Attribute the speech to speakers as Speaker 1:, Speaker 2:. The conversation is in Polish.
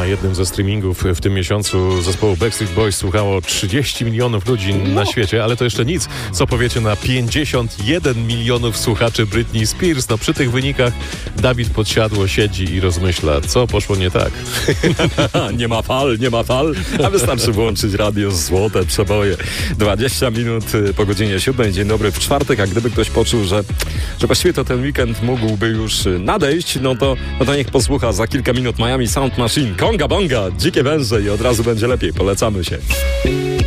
Speaker 1: jednym ze streamingów w tym miesiącu zespołu Backstreet Boys słuchało 30 milionów ludzi na świecie, ale to jeszcze nic. Co powiecie na 51 milionów słuchaczy Britney Spears? No przy tych wynikach Dawid Podsiadło siedzi i rozmyśla, co poszło nie tak.
Speaker 2: Nie ma fal, a wystarczy włączyć radio, złote przeboje. 20 minut po godzinie 7. Dzień dobry w czwartek, a gdyby ktoś poczuł, że właściwie to ten weekend mógłby już nadejść, no to niech posłucha za kilka minut Miami Sound Machine, Konga Bonga, Dzikie Węże i od razu będzie lepiej. Polecamy się.